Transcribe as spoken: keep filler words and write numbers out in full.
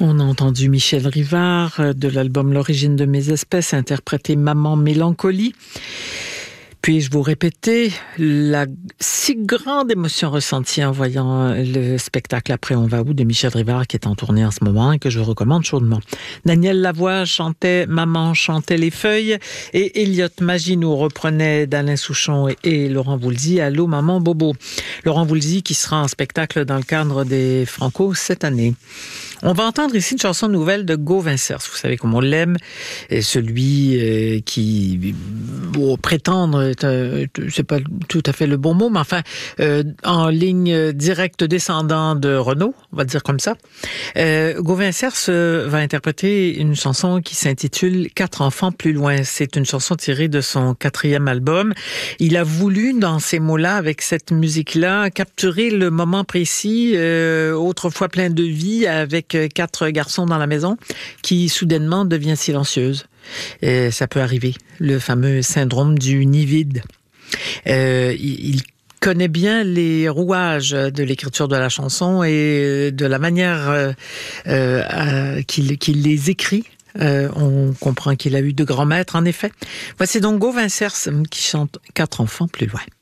On a entendu Michel Rivard de l'album L'origine de mes espèces interpréter Maman Mélancolie. Puis-je vous répéter la si grande émotion ressentie en voyant le spectacle Après on va où de Michel Rivard qui est en tournée en ce moment et que je recommande chaudement. Daniel Lavoie chantait Maman chantait les feuilles et Elliot Magie nous reprenait d'Alain Souchon et, et Laurent Voulzy Allô Maman Bobo. Laurent Voulzy qui sera en spectacle dans le cadre des Franco cette année. On va entendre ici une chanson nouvelle de Gauvin Cerce. Vous savez comme on l'aime, et celui euh, qui bon, prétendre, euh, c'est pas tout à fait le bon mot, mais enfin euh, en ligne directe descendant de Renaud, on va dire comme ça. Euh, Gauvin Cerce va interpréter une chanson qui s'intitule Quatre enfants plus loin. C'est une chanson tirée de son quatrième album. Il a voulu, dans ces mots-là, avec cette musique-là, capturer le moment précis, euh, autrefois plein de vie, avec quatre garçons dans la maison, qui soudainement devient silencieuse. Et ça peut arriver, le fameux syndrome du nid vide. Euh, il, il connaît bien les rouages de l'écriture de la chanson et de la manière euh, euh, qu'il, qu'il les écrit. Euh, on comprend qu'il a eu de grands maîtres, en effet. Voici donc Gauvin Cerce qui chante Quatre enfants plus loin.